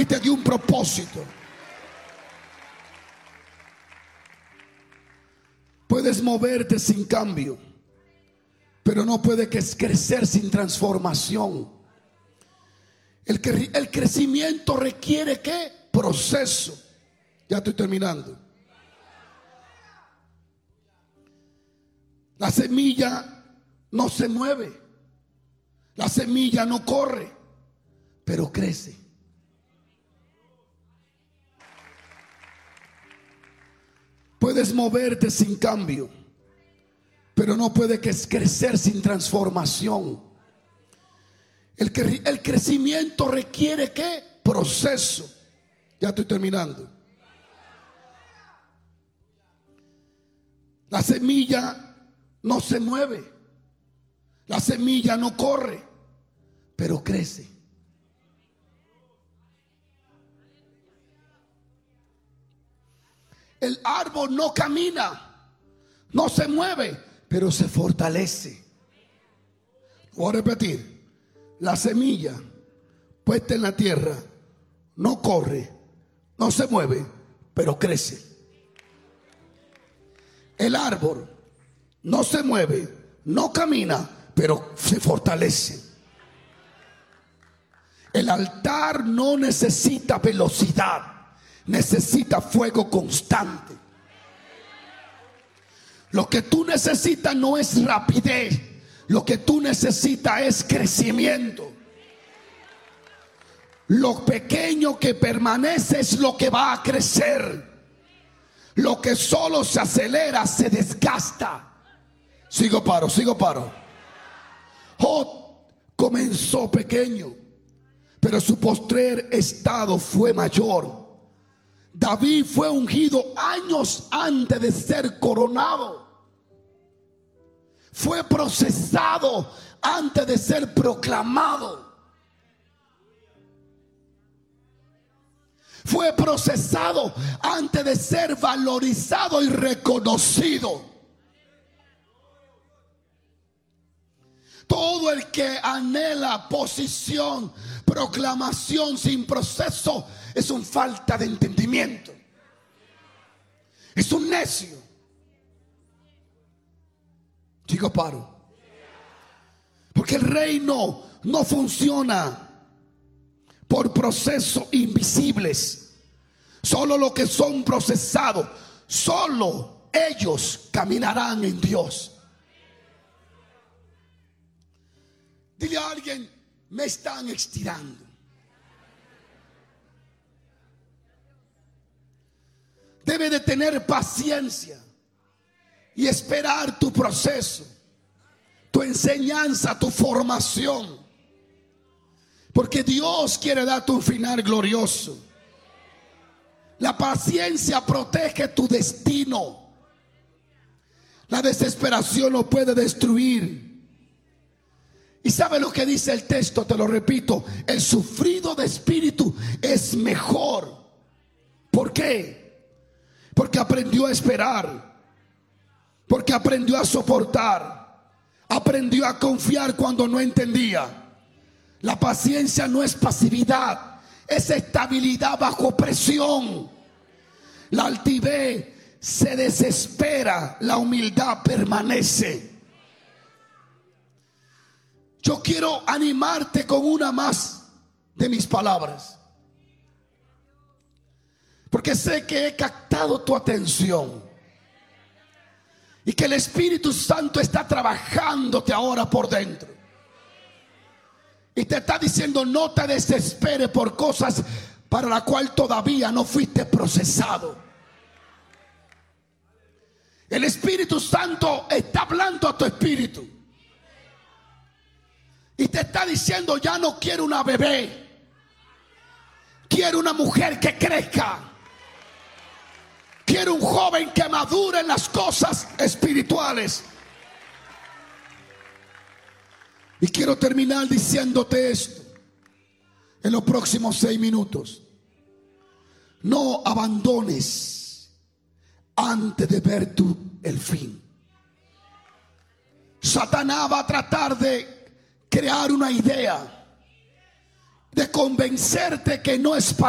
te dio un propósito. Puedes moverte sin cambio, pero no puedes crecer sin transformación. El crecimiento requiere ¿qué? Proceso. Ya estoy terminando. La semilla no se mueve, la semilla no corre, pero crece. Puedes moverte sin cambio, pero no puedes crecer sin transformación. El crecimiento requiere ¿qué? Proceso. Ya estoy terminando. La semilla no se mueve, la semilla no corre, pero crece. El árbol no camina, no se mueve, pero se fortalece. Voy a repetir. La semilla puesta en la tierra no corre, no se mueve, pero crece. El árbol no se mueve, no camina, pero se fortalece. El altar no necesita velocidad, necesita fuego constante. Lo que tú necesitas no es rapidez, lo que tú necesitas es crecimiento. Lo pequeño que permanece es lo que va a crecer. Lo que solo se acelera se desgasta. Sigo paro. Job comenzó pequeño, pero su postrer estado fue mayor. David fue ungido años antes de ser coronado. Fue procesado antes de ser proclamado. Fue procesado antes de ser valorizado y reconocido. Todo el que anhela posición, proclamación sin proceso es un falta de entendimiento. Es un necio. Chico, paro. Porque el reino no funciona por procesos invisibles. Solo los que son procesados, solo ellos caminarán en Dios. Dile a alguien: me están estirando. Debe de tener paciencia y esperar tu proceso, tu enseñanza, tu formación. Porque Dios quiere darte un final glorioso. La paciencia protege tu destino. La desesperación lo puede destruir. ¿Y sabe lo que dice el texto? Te lo repito: el sufrido de espíritu es mejor. ¿Por qué? Porque aprendió a esperar, porque aprendió a soportar, aprendió a confiar cuando no entendía. La paciencia no es pasividad, es estabilidad bajo presión. La altivez se desespera, la humildad permanece. Yo quiero animarte con una más de mis palabras, porque sé que he captado tu atención y que el Espíritu Santo está trabajándote ahora por dentro y te está diciendo: no te desesperes por cosas para las cuales todavía no fuiste procesado. El Espíritu Santo está hablando a tu espíritu y te está diciendo: ya no quiero una bebé, quiero una mujer que crezca. Quiero un joven que madure en las cosas espirituales. Y quiero terminar diciéndote esto en los próximos 6 minutos. No abandones antes de ver tú el fin. Satanás va a tratar de crear una idea, de convencerte que no es para